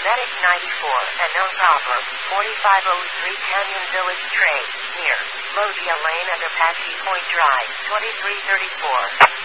Medic 94, and no problem, 4503 Canyon Village Train, near Lothian Lane and Apache Point Drive, 2334.